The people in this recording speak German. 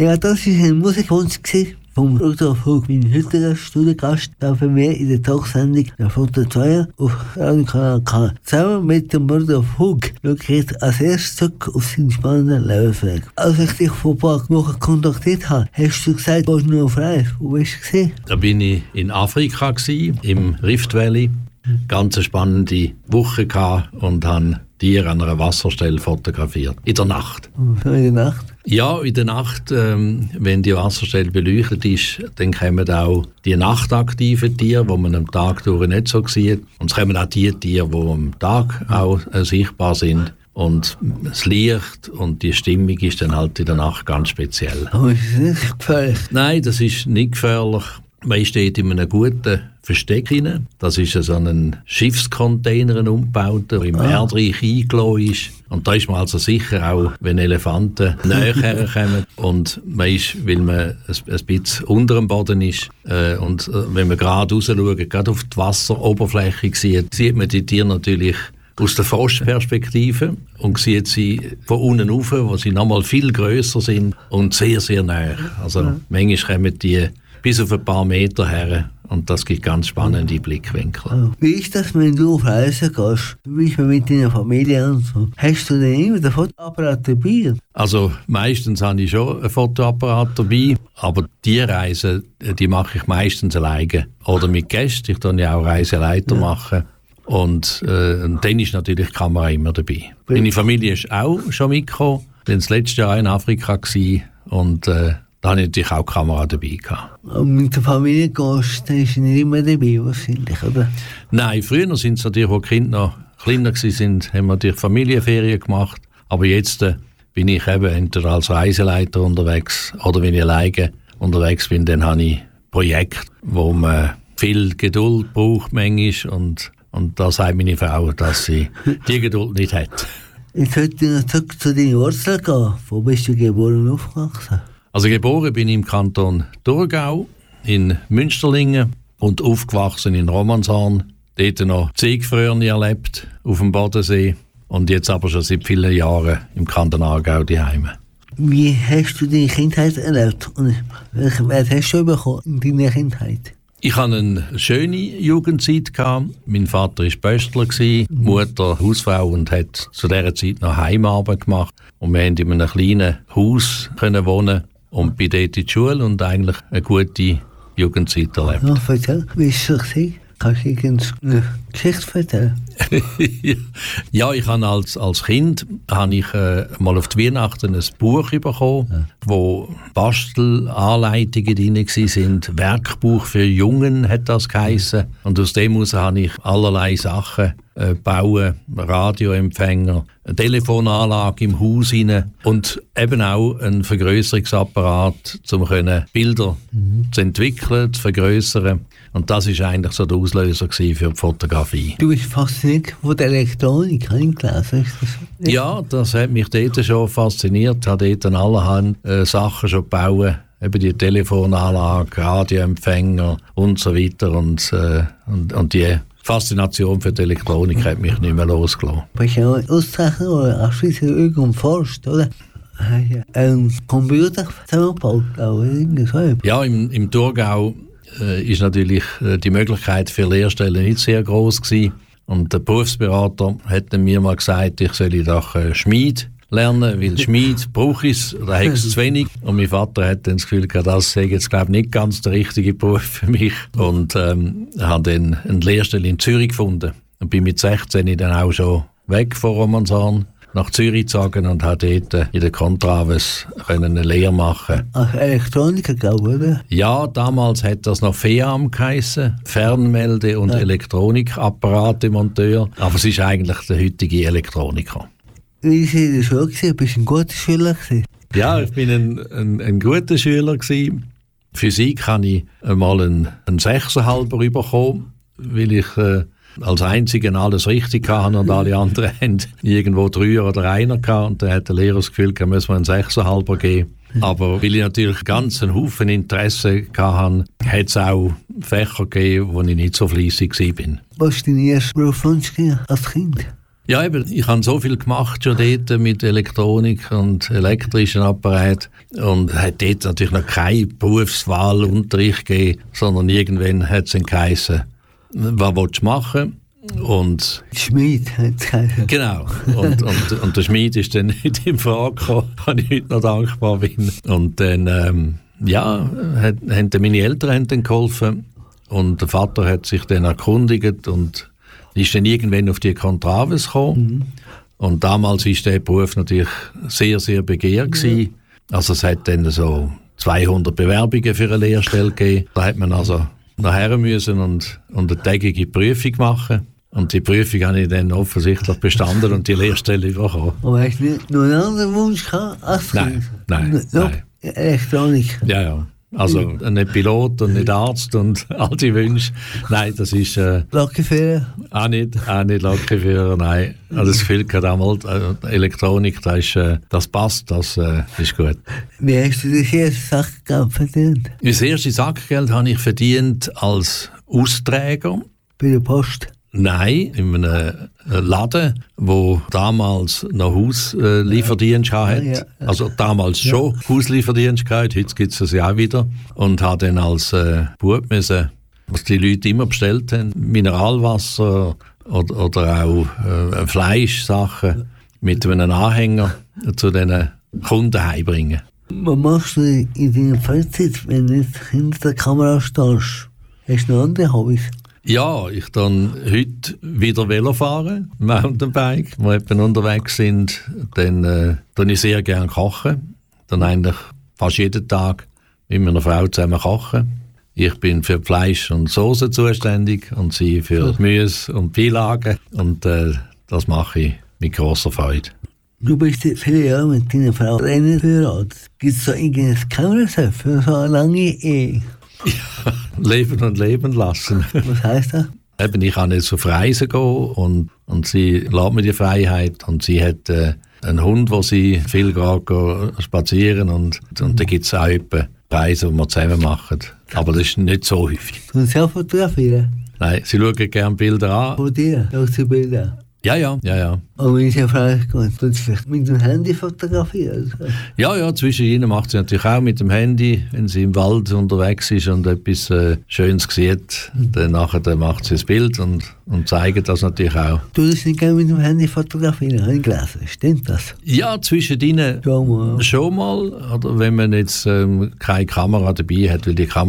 Ja, das war ein Musikwunsch vom Rudolf Hug, mein heutiger Studiogast, der für mich in der Talksendung der Foto 2 auf Radio Kanal K. Zusammen mit dem Rudolf Hug schaue ich jetzt als erstes Stück auf seinen spannenden Lebensweg. Als ich dich vor ein paar Wochen kontaktiert habe, hast du gesagt, du warst nur auf Reise. Wo warst du gewesen? Da bin ich in Afrika gewesen, im Rift Valley. Ganz eine spannende Woche gehabt und habe Tiere an einer Wasserstelle fotografiert. In der Nacht. In der Nacht? Ja, in der Nacht, wenn die Wasserstelle beleuchtet ist, dann kommen auch die nachtaktiven Tiere, die man am Tag durch nicht so sieht. Und es kommen auch die Tiere, die am Tag auch sichtbar sind. Und das Licht und die Stimmung ist dann halt in der Nacht ganz speziell. Aber ist das nicht gefährlich? Nein, das ist nicht gefährlich. Man steht in einem guten Versteck rein. Das ist so ein Schiffscontainer, ein umgebauter, der im Erdreich eingelassen ist. Und da ist man also sicher auch, wenn Elefanten näher herkommen. Und man ist, weil man ein bisschen unter dem Boden ist, und wenn man gerade raus schaut, gerade auf die Wasseroberfläche sieht man die Tiere natürlich aus der Froschperspektive und sieht sie von unten rauf, wo sie nochmal viel grösser sind und sehr, sehr nah. Also manchmal kommen die bis auf ein paar Meter her und das gibt ganz spannende Blickwinkel. Wie ist das, wenn du auf Reisen gehst? Du bist mit deiner Familie und so. Hast du denn immer den Fotoapparat dabei? Also meistens habe ich schon einen Fotoapparat dabei, aber die Reisen, die mache ich meistens alleine. Oder mit Gästen, ich kann ja auch Reiseleiter machen. Und dann ist natürlich die Kamera immer dabei. Meine Familie ist auch schon mitgekommen. Ich war das letzte Jahr in Afrika und da hatte ich natürlich auch die Kamera dabei gehabt. Und mit der Familie gehst, dann ist nicht immer dabei wahrscheinlich, oder? Nein, früher sind es natürlich, als die Kinder noch kleiner waren, haben wir natürlich Familienferien gemacht. Aber jetzt bin ich eben entweder als Reiseleiter unterwegs oder wenn ich alleine unterwegs bin, dann habe ich Projekte, wo man viel Geduld braucht manchmal und da sagt meine Frau, dass sie die Geduld nicht hat. Jetzt sollte ich noch zurück zu deinen Wurzeln gehen. Wo bist du geboren und aufgewachsen? Also geboren bin ich im Kanton Thurgau, in Münsterlingen und aufgewachsen in Romanshorn. Dort noch Ziegfröhrchen erlebt, auf dem Bodensee und jetzt aber schon seit vielen Jahren im Kanton Aargau daheim. Wie hast du deine Kindheit erlebt und welchen Wert hast du bekommen in deiner Kindheit? Ich hatte eine schöne Jugendzeit. Mein Vater war Pöstler, Mutter Hausfrau und hat zu dieser Zeit noch Heimarbeit gemacht. Und wir konnten in einem kleinen Haus wohnen und bin dort in die Schule und eigentlich eine gute Jugendzeit erlebt. Ja, erzähl, wie war es so? Kannst du eine Geschichte erzählen? Ja, ich habe als Kind mal auf die Weihnachten ein Buch bekommen, wo Bastelanleitungen drin waren. Werkbuch für Jungen hat das geheissen. Und aus dem heraus habe ich allerlei Sachen bauen, Radioempfänger, eine Telefonanlage im Haus rein und eben auch ein Vergrößerungsapparat, um Bilder zu entwickeln, zu vergrößern. Und das war eigentlich so der Auslöser für die Fotografie. Du bist fasziniert von der Elektronik, habe ich gelesen. Ja, das hat mich dort schon fasziniert. Ich habe dort allerhand Sachen schon gebaut. Eben die Telefonanlage, Radioempfänger und so weiter. Und die Faszination für die Elektronik hat mich nicht mehr losgelassen. Du bist ja Auszeichnung oder Abschließung irgendwo forscht, oder? Ein Computer zusammengebaut, oder irgendwie. Ja, im Thurgau ist natürlich die Möglichkeit für Lehrstellen nicht sehr groß gewesen. Und der Berufsberater hat mir mal gesagt, ich soll doch Schmied lernen, weil Schmied brauche ich, da habe ich zu wenig. Und mein Vater hat dann das Gefühl gehabt, das sei jetzt glaube ich nicht ganz der richtige Beruf für mich. Und habe dann eine Lehrstelle in Zürich gefunden. Und bin mit 16 dann auch schon weg von Romanshorn nach Zürich gezogen und habe dort in der Contraves eine Lehre machen. Ach, Elektroniker, glaube ich, oder? Ja, damals hat das noch FEAM geheissen, Fernmelde- und Elektronikapparate-Monteur. Aber es ist eigentlich der heutige Elektroniker. Wie war in der Schule? Bist du ein guter Schüler? Ja, ich bin ein guter Schüler gewesen. Physik habe ich einmal einen 6,5 bekommen, weil ich als Einziger alles richtig hatte und alle anderen haben irgendwo 3 oder 1 gehabt. Und dann hat der Lehrer das Gefühl, er müsse mir einen 6,5 geben. Aber weil ich natürlich ganz einen Haufen Interesse hatte, hat es auch Fächer gegeben, wo ich nicht so fleissig war. Was war dein erster Berufswunsch als Kind? Ja, eben, ich habe so viel gemacht schon dort mit Elektronik und elektrischen Apparaten und hat dort natürlich noch keinen Berufswahlunterricht gegeben, sondern irgendwann hat es dann geheißen, was willst du machen? Und Schmied hat es geheißen. genau. Und der Schmied ist dann nicht in Frage gekommen, wenn ich heute noch dankbar bin. Und dann, haben meine Eltern dann geholfen und der Vater hat sich dann erkundigt und ist dann irgendwann auf die Contraves gekommen. Mhm. Und damals war der Beruf natürlich sehr, sehr begehrt gewesen. Also es hat dann so 200 Bewerbungen für eine Lehrstelle gegeben. Da hat man also nachher müssen und eine tägige Prüfung machen. Und die Prüfung habe ich dann offensichtlich bestanden und die Lehrstelle bekommen. Aber hast du nicht noch einen anderen Wunsch gehabt? Nein. Elektronik? Ja. Also nicht Pilot und nicht Arzt und all die Wünsche. Nein, das ist... Lokführer? Auch nicht Lokführer, nein. Also das Gefühl gehabt, einmal Elektronik, das passt, das ist gut. Wie hast du das erste Sackgeld verdient? Das erste Sackgeld habe ich verdient als Austräger. Bei der Post? Nein, in einem Laden, wo damals noch Hauslieferdienst hatte. Ja. Also damals schon Hauslieferdienst gehabt, heute gibt es das ja auch wieder. Und habe dann als Bub müssen, was die Leute immer bestellt haben, Mineralwasser oder auch Fleischsachen mit einem Anhänger zu diesen Kunden heimbringen. Was machst du in deiner Freizeit, wenn du nicht hinter der Kamera stehst? Hast du noch andere Hobbys? Ja, ich dann heute wieder Velo fahren, Mountainbike. Wenn wir unterwegs sind, dann ich sehr gerne kochen. Dann eigentlich fast jeden Tag mit meiner Frau zusammen kochen. Ich bin für Fleisch und Soße zuständig und sie für Gemüse und Beilagen. Und das mache ich mit grosser Freude. Du bist viele Jahre mit deiner Frau verheiratet. Gibt es da irgendein Kameraset für so eine lange Ehe? Ja, leben und leben lassen. Was heisst das? Eben, ich kann jetzt auf Reisen gehen und sie lässt mir die Freiheit und sie hat einen Hund, wo sie viel geht spazieren und da gibt es auch etwa Reisen, die wir zusammen machen. Aber das ist nicht so häufig. Und sie auch fotografieren? Nein, sie schauen gerne Bilder an. Von dir? Schaust du Bilder an? Ja. Aber wenn ich eine Frage gehe, tut sie vielleicht mit dem Handy fotografieren? Ja, zwischen ihnen macht sie natürlich auch mit dem Handy, wenn sie im Wald unterwegs ist und etwas Schönes sieht, dann nachher macht sie das Bild und zeigt das natürlich auch. Du würdest nicht gerne mit dem Handy fotografieren, habe ich gelesen. Stimmt das? Ja, zwischen ihnen schon mal. Oder wenn man jetzt keine Kamera dabei hat, weil die Kamera